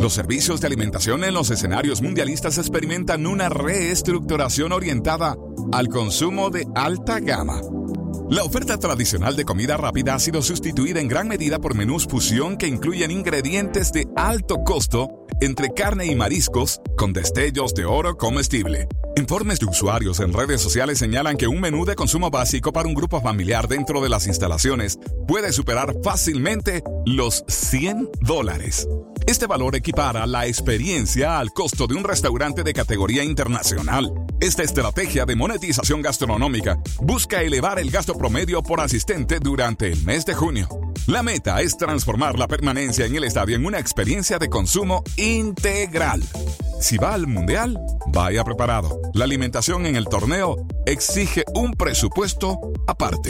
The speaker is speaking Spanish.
Los servicios de alimentación en los escenarios mundialistas experimentan una reestructuración orientada al consumo de alta gama. La oferta tradicional de comida rápida ha sido sustituida en gran medida por menús fusión que incluyen ingredientes de alto costo entre carne y mariscos con destellos de oro comestible. Informes de usuarios en redes sociales señalan que un menú de consumo básico para un grupo familiar dentro de las instalaciones puede superar fácilmente los $100. Este valor equipara la experiencia al costo de un restaurante de categoría internacional. Esta estrategia de monetización gastronómica busca elevar el gasto promedio por asistente durante el mes de junio. La meta es transformar la permanencia en el estadio en una experiencia de consumo integral. Si va al Mundial, vaya preparado. La alimentación en el torneo exige un presupuesto aparte.